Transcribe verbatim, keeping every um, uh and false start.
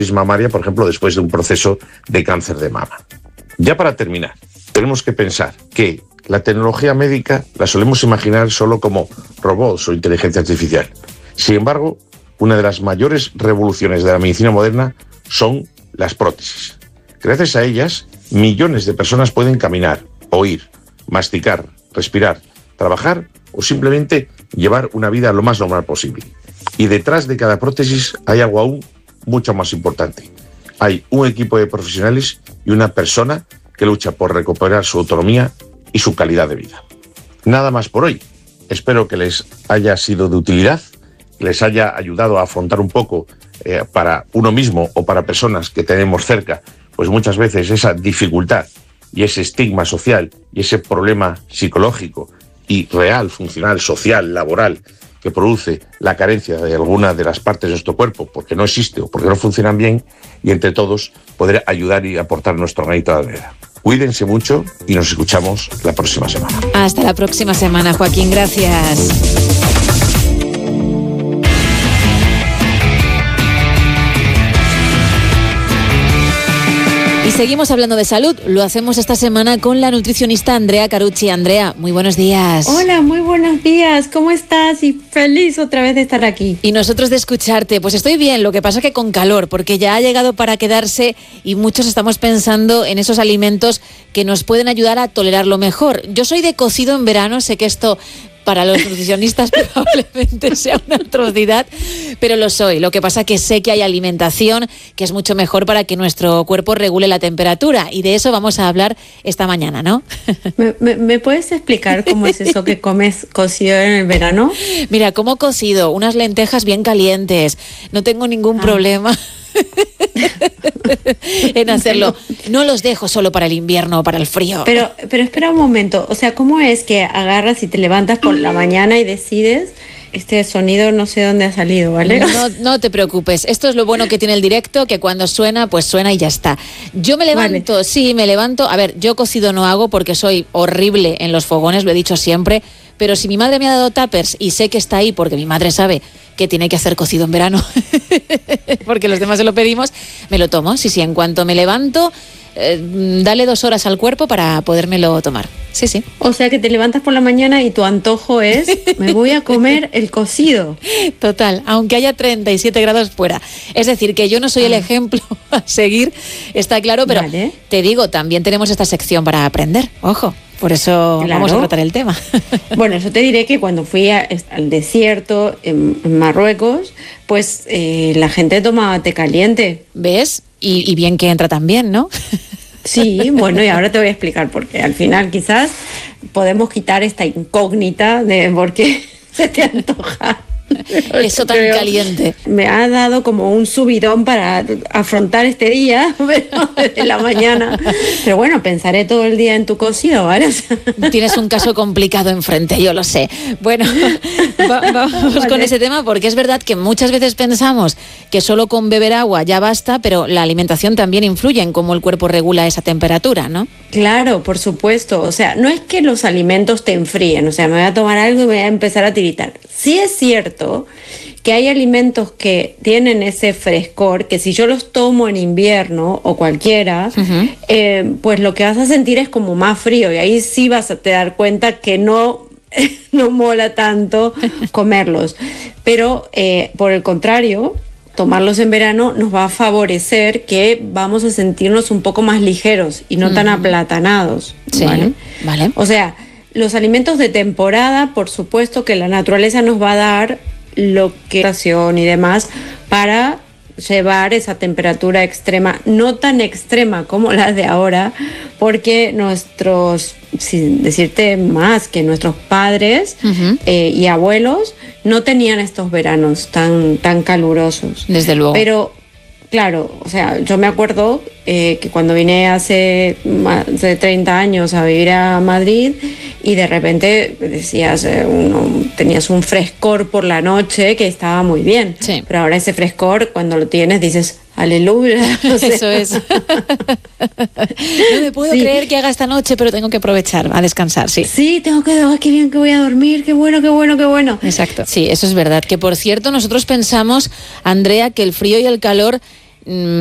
mamaria, por ejemplo, después de un proceso de cáncer de mama. Ya para terminar, tenemos que pensar que la tecnología médica la solemos imaginar solo como robots o inteligencia artificial. Sin embargo, una de las mayores revoluciones de la medicina moderna son las prótesis. Gracias a ellas, millones de personas pueden caminar, oír, masticar, respirar, trabajar o simplemente llevar una vida lo más normal posible. Y detrás de cada prótesis hay algo aún mucho más importante. Hay un equipo de profesionales y una persona que lucha por recuperar su autonomía y su calidad de vida. Nada más por hoy. Espero que les haya sido de utilidad, que les haya ayudado a afrontar un poco eh, para uno mismo o para personas que tenemos cerca, pues muchas veces esa dificultad y ese estigma social y ese problema psicológico y real, funcional, social, laboral, que produce la carencia de alguna de las partes de nuestro cuerpo porque no existe o porque no funcionan bien, y entre todos poder ayudar y aportar nuestro granito de arena. Cuídense mucho y nos escuchamos la próxima semana. Hasta la próxima semana, Joaquín. Gracias. Y seguimos hablando de salud. Lo hacemos esta semana con la nutricionista Andrea Carucci. Andrea, muy buenos días. Hola, muy buenos días. ¿Cómo estás? Y feliz otra vez de estar aquí. Y nosotros de escucharte. Pues estoy bien, lo que pasa que con calor, porque ya ha llegado para quedarse y muchos estamos pensando en esos alimentos que nos pueden ayudar a tolerarlo mejor. Yo soy de cocido en verano, sé que esto para los nutricionistas probablemente sea una atrocidad, pero lo soy. Lo que pasa que sé que hay alimentación que es mucho mejor para que nuestro cuerpo regule la temperatura, y de eso vamos a hablar esta mañana, ¿no? ¿Me, me, ¿me puedes explicar cómo es eso que comes cocido en el verano? Mira, como cocido, unas lentejas bien calientes. No tengo ningún ah. problema en hacerlo. No los dejo solo para el invierno o para el frío. Pero, pero espera un momento, o sea, ¿cómo es que agarras y te levantas por la mañana y decides? Este sonido no sé dónde ha salido, ¿vale? No, no te preocupes. Esto es lo bueno que tiene el directo, que cuando suena, pues suena y ya está. Yo me levanto, vale. sí, me levanto. A ver, yo cocido no hago porque soy horrible en los fogones, lo he dicho siempre. Pero si mi madre me ha dado tuppers y sé que está ahí porque mi madre sabe que tiene que hacer cocido en verano, porque los demás se lo pedimos, me lo tomo. Sí, sí, en cuanto me levanto, eh, dale dos horas al cuerpo para podérmelo tomar. Sí, sí. O sea que te levantas por la mañana y tu antojo es, me voy a comer el cocido. Total, aunque haya treinta y siete grados fuera. Es decir, que yo no soy ah. el ejemplo a seguir, está claro, pero vale. Te digo, también tenemos esta sección para aprender, ojo. Por eso claro. Vamos a tratar el tema. Bueno, yo te diré que cuando fui a, al desierto en, en Marruecos, pues eh, la gente tomaba té caliente. ¿Ves? Y, y bien que entra también, ¿no? Sí, bueno, y ahora te voy a explicar porque al final quizás podemos quitar esta incógnita de por qué se te antoja eso tan creo, caliente. Me ha dado como un subidón para afrontar este día, pero desde la mañana. Pero bueno, pensaré todo el día en tu cocido, ¿vale? Tienes un caso complicado enfrente, yo lo sé. Bueno, va, vamos vale. con ese tema, porque es verdad que muchas veces pensamos que solo con beber agua ya basta, pero la alimentación también influye en cómo el cuerpo regula esa temperatura, ¿no? Claro, por supuesto. O sea, no es que los alimentos te enfríen, o sea, me voy a tomar algo y voy a empezar a tiritar. Sí es cierto que hay alimentos que tienen ese frescor, que si yo los tomo en invierno o cualquiera, uh-huh. eh, pues lo que vas a sentir es como más frío, y ahí sí vas a te dar cuenta que no, no mola tanto comerlos. Pero eh, por el contrario, tomarlos en verano nos va a favorecer que vamos a sentirnos un poco más ligeros y no uh-huh. tan aplatanados. Sí, ¿vale? Vale. O sea, los alimentos de temporada, por supuesto que la naturaleza nos va a dar lo que y demás para llevar esa temperatura extrema, no tan extrema como la de ahora, porque nuestros, sin decirte más, que nuestros padres uh-huh. eh, y abuelos no tenían estos veranos tan, tan calurosos. Desde luego. Pero claro, o sea, yo me acuerdo eh, que cuando vine hace más de treinta años a vivir a Madrid, y de repente decías, eh, uno, tenías un frescor por la noche que estaba muy bien. Sí. Pero ahora ese frescor, cuando lo tienes, dices, aleluya. O sea. Eso es. No me puedo sí. creer que haga esta noche, pero tengo que aprovechar a descansar, sí. Sí, tengo que, oh, qué bien que voy a dormir, qué bueno, qué bueno, qué bueno. Exacto. Sí, eso es verdad. Que por cierto, nosotros pensamos, Andrea, que el frío y el calor mm,